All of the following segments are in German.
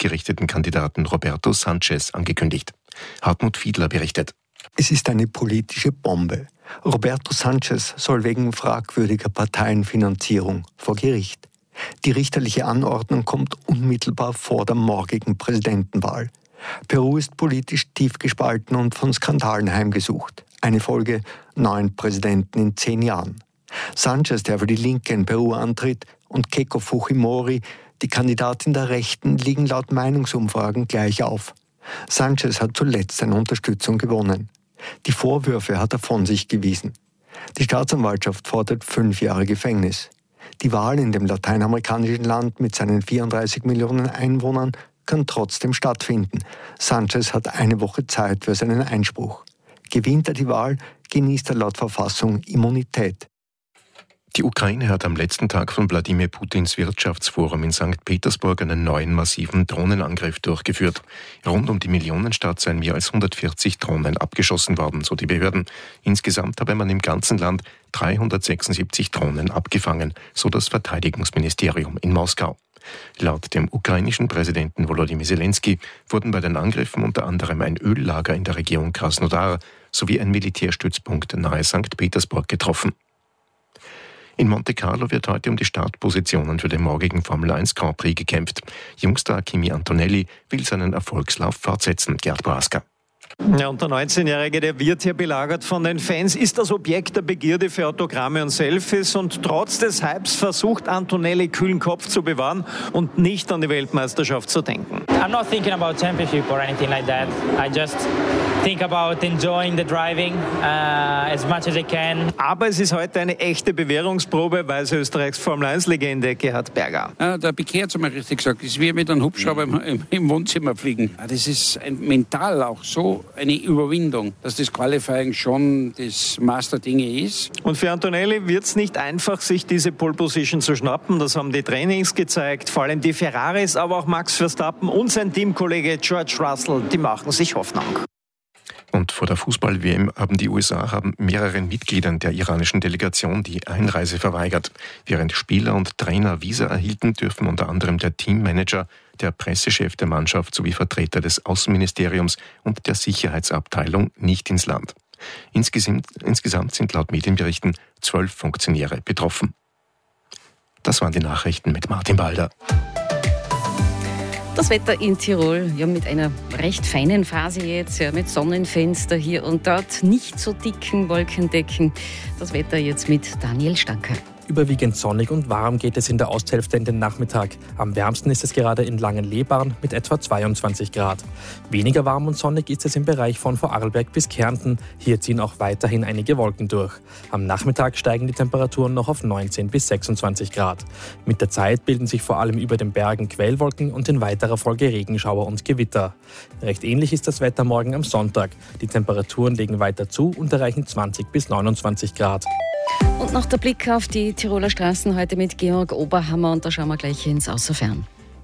gerichteten Kandidaten Roberto Sanchez angekündigt. Hartmut Fiedler berichtet. Es ist eine politische Bombe. Roberto Sanchez soll wegen fragwürdiger Parteienfinanzierung vor Gericht. Die richterliche Anordnung kommt unmittelbar vor der morgigen Präsidentenwahl. Peru ist politisch tief gespalten und von Skandalen heimgesucht. Eine Folge: 9 Präsidenten in 10 Jahren. Sanchez, der für die Linke in Peru antritt, und Keiko Fujimori, die Kandidatin der Rechten, liegen laut Meinungsumfragen gleich auf. Sanchez hat zuletzt seine Unterstützung gewonnen. Die Vorwürfe hat er von sich gewiesen. Die Staatsanwaltschaft fordert 5 Jahre Gefängnis. Die Wahl in dem lateinamerikanischen Land mit seinen 34 Millionen Einwohnern kann trotzdem stattfinden. Sanchez hat eine Woche Zeit für seinen Einspruch. Gewinnt er die Wahl, genießt er laut Verfassung Immunität. Die Ukraine hat am letzten Tag von Wladimir Putins Wirtschaftsforum in St. Petersburg einen neuen massiven Drohnenangriff durchgeführt. Rund um die Millionenstadt seien mehr als 140 Drohnen abgeschossen worden, so die Behörden. Insgesamt habe man im ganzen Land 376 Drohnen abgefangen, so das Verteidigungsministerium in Moskau. Laut dem ukrainischen Präsidenten Volodymyr Zelensky wurden bei den Angriffen unter anderem ein Öllager in der Region Krasnodar sowie ein Militärstützpunkt nahe St. Petersburg getroffen. In Monte Carlo wird heute um die Startpositionen für den morgigen Formel 1 Grand Prix gekämpft. Jungstar Kimi Antonelli will seinen Erfolgslauf fortsetzen. Gerd Boaska. Ja, und der 19-Jährige, der wird hier belagert von den Fans, ist das Objekt der Begierde für Autogramme und Selfies, und trotz des Hypes versucht Antonelli, kühlen Kopf zu bewahren und nicht an die Weltmeisterschaft zu denken. I'm not thinking about championship or anything like that. I just think about enjoying the driving as much as I can. Aber es ist heute eine echte Bewährungsprobe, weiß Österreichs Formel-1-Legende Gerhard Berger. Der Piquet hat es mal richtig gesagt, es ist wie mit einem Hubschrauber im Wohnzimmer fliegen. Das ist mental auch so eine Überwindung, dass das Qualifying schon das Master-Ding ist. Und für Antonelli wird es nicht einfach, sich diese Pole-Position zu schnappen. Das haben die Trainings gezeigt, vor allem die Ferraris, aber auch Max Verstappen und sein Teamkollege George Russell, die machen sich Hoffnung. Und vor der Fußball-WM haben die USA mehreren Mitgliedern der iranischen Delegation die Einreise verweigert. Während Spieler und Trainer Visa erhielten, dürfen unter anderem der Teammanager, der Pressechef der Mannschaft sowie Vertreter des Außenministeriums und der Sicherheitsabteilung nicht ins Land. Insgesamt sind laut Medienberichten 12 Funktionäre betroffen. Das waren die Nachrichten mit Martin Balder. Das Wetter in Tirol, ja, mit einer recht feinen Phase jetzt, ja, mit Sonnenfenster hier und dort, nicht so dicken Wolkendecken. Das Wetter jetzt mit Daniel Stanker. Überwiegend sonnig und warm geht es in der Osthälfte in den Nachmittag. Am wärmsten ist es gerade in Langenlebarn mit etwa 22 Grad. Weniger warm und sonnig ist es im Bereich von Vorarlberg bis Kärnten. Hier ziehen auch weiterhin einige Wolken durch. Am Nachmittag steigen die Temperaturen noch auf 19 bis 26 Grad. Mit der Zeit bilden sich vor allem über den Bergen Quellwolken und in weiterer Folge Regenschauer und Gewitter. Recht ähnlich ist das Wetter morgen am Sonntag. Die Temperaturen legen weiter zu und erreichen 20 bis 29 Grad. Und noch der Blick auf die Tiroler Straßen heute mit Georg Oberhammer, und da schauen wir gleich ins Außerfern.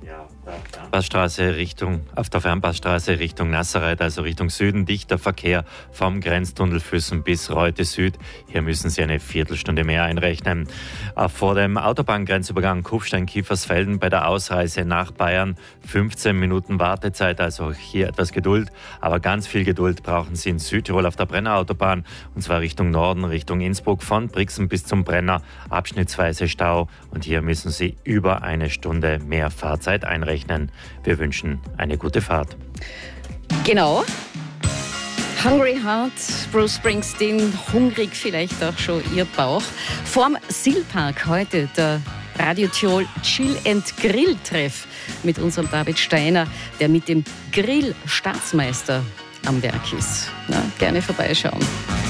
Auf der Fernpassstraße Richtung Nazareth, also Richtung Süden, dichter Verkehr vom Grenztunnel Füssen bis Reute Süd. Hier müssen Sie eine Viertelstunde mehr einrechnen. Vor dem Autobahngrenzübergang Kufstein-Kiefersfelden bei der Ausreise nach Bayern 15 Minuten Wartezeit, also hier etwas Geduld. Aber ganz viel Geduld brauchen Sie in Südtirol auf der Brennerautobahn, und zwar Richtung Norden, Richtung Innsbruck, von Brixen bis zum Brenner, abschnittsweise Stau. Und hier müssen Sie über eine Stunde mehr Fahrzeit einrechnen. Wir wünschen eine gute Fahrt. Genau. Hungry Heart, Bruce Springsteen, hungrig vielleicht auch schon Ihr Bauch. Vorm Silpark heute der Radio Tirol Chill and Grill Treff mit unserem David Steiner, der mit dem Grill-Staatsmeister am Werk ist. Na, gerne vorbeischauen.